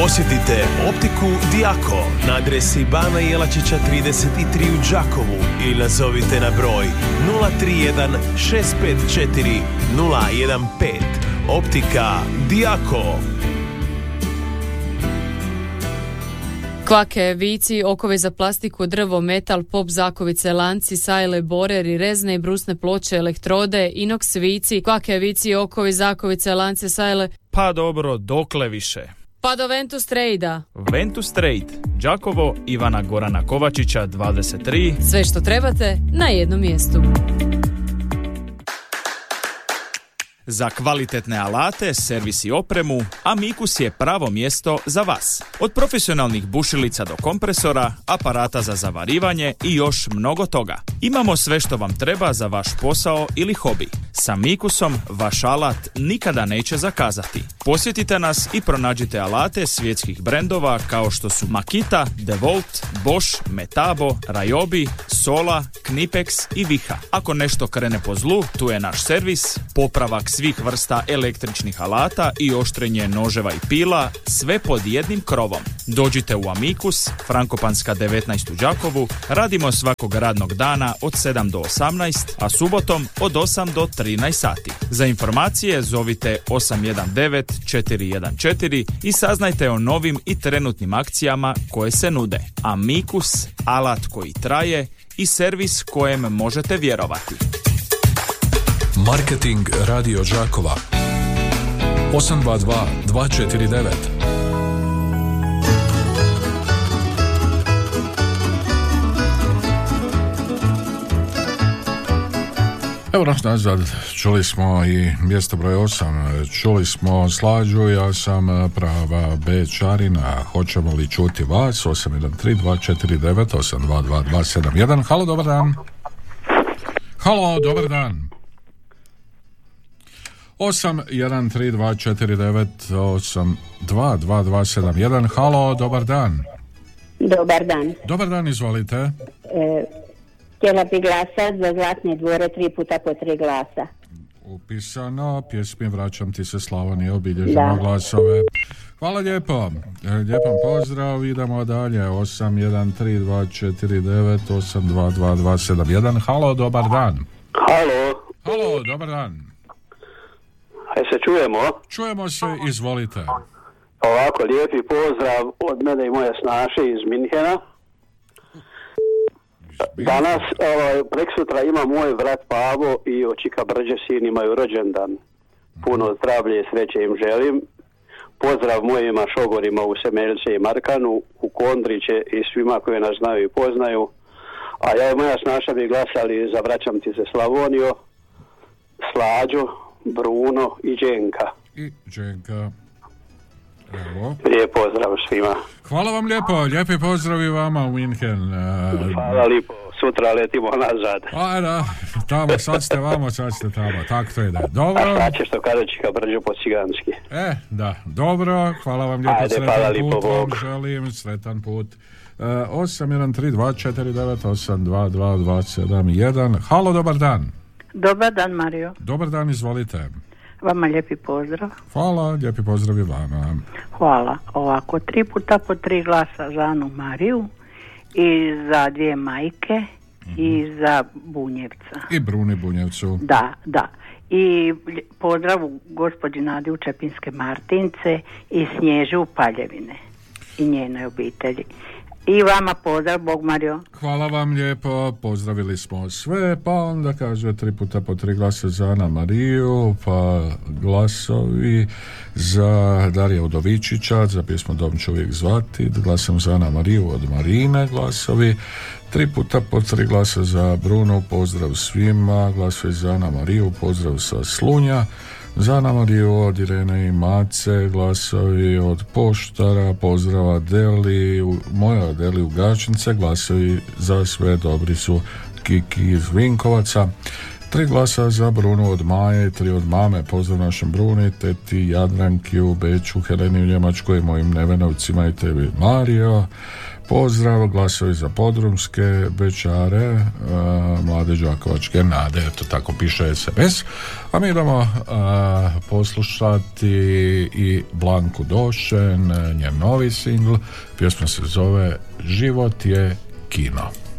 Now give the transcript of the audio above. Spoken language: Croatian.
Posjetite Optiku Diako na adresi Bana Jelačića 33 u Đakovu ili nazovite na broj 031 654 015. Optika Diako. Kvake, vici, okove za plastiku, drvo, metal, pop, zakovice, lanci, sajle, boreri, rezne i brusne ploče, elektrode, inoks, vici, kvake, vici, okovi, zakovice, lance, sajle. Pa dobro, dokle više? Pa do Ventus Trade-a. Ventus Trade, Đakovo, Ivana Gorana Kovačića, 23. Sve što trebate na jednom mjestu. Za kvalitetne alate, servis i opremu, Amicus je pravo mjesto za vas. Od profesionalnih bušilica do kompresora, aparata za zavarivanje i još mnogo toga. Imamo sve što vam treba za vaš posao ili hobi. S Amicusom vaš alat nikada neće zakazati. Posjetite nas i pronađite alate svjetskih brendova kao što su Makita, DeWalt, Bosch, Metabo, Ryobi, Sola, Knipex i Viha. Ako nešto krene po zlu, tu je naš servis, popravak svih vrsta električnih alata i oštrenje noževa i pila, sve pod jednim krovom. Dođite u Amicus, Frankopanska 19 u Đakovu, radimo svakog radnog dana od 7 do 18, a subotom od 8 do 13 sati. Za informacije zovite 819 414 i saznajte o novim i trenutnim akcijama koje se nude. Amicus, alat koji traje i servis kojem možete vjerovati. Marketing Radio Đakova 822 249. Evo nas nazad, čuli smo i mjesto broj 8, čuli smo Slađu, ja sam prava Bečarina, hoćemo li čuti vas? 813-249-822-271. Halo, dobar dan. Halo, dobar dan. 813-249-822-271. Halo, dobar dan. Dobar dan. Dobar dan, izvolite. Htjela bi glasat za Zlatne dvore 3 puta po 3 glasa. Upisano, pjesmi Vraćam ti se Slavonije, obilježimo glasove. Hvala lijepo. Lijepan pozdrav, idemo dalje. 813-249-822-271. Halo, dobar dan. Halo. Halo, dobar dan. Aj se čujemo? Čujemo se, izvolite. Ovako, lijepi pozdrav od mene i moje snaše iz Minhena. Danas, preksutra ima moj brat Pavo i očika Brđe sin imaju rođendan. Puno zdravlje i sreće im želim. Pozdrav mojima šogorima u Semeljce i Markanu, u Kondriće i svima koji nas znaju i poznaju. A ja i moja snaša bi glasali za Vraćam ti se Slavoniju, Slađu, Bruno i Đenka. I Đenka. Evo. Lijep pozdrav svima. Hvala vam lijepo, lijepi pozdrav i vama u Minhen. Hvala lijepo, sutra letimo nazad. A da, tamo, sad ste vamo, sad ste tamo, tako to ide. Dobro. A sad će što kada će ka Brđu po ciganski. Da, dobro, hvala vam lijepo, ajde, sretan put vam želim, sretan put. 813-249-822-271. Halo, dobar dan. Dobar dan, Mario. Dobar dan, izvolite. Vama lijepi pozdrav. Hvala, lijepi pozdrav i vama. Hvala. Ovako, 3 puta po 3 glasa za Anu Mariju i za 2 majke i za Bunjevca. I Bruni Bunjevcu. Da. I pozdrav gospođi Nadi u Čepinske Martince i Snježi u Paljevine i njenoj obitelji. I vama pozdrav, Bog Mario. Hvala vam lijepo, pozdravili smo sve, pa onda kaže 3 puta po 3 glasa za Ana Mariju, pa glasovi za Darija Udovičića, za pjesmu Dom će uvijek zvati, glasam za Ana Mariju od Marine, glasovi 3 puta po 3 glasa za Bruno, pozdrav svima, glasovi za Ana Mariju, pozdrav sa Slunja, za Ana Mariju od Irene i Mace, glasovi od Poštara, pozdrava Deli, moja Deli u Gačnice, glasovi za sve dobri su Kiki iz Vinkovaca, 3 glasa za Brunu od Maje, 3 od mame, pozdrav našem Bruni, teti Jadranki u Beču, Heleni u Njemačkoj, mojim Nevenovcima i tebi Mario, pozdrav, glasovi za podrumske bećare, mlade đakovačke nade, eto tako piše SMS. A mi idemo poslušati i Blanku Došen, njen novi singl, pjesma se zove Život je kino.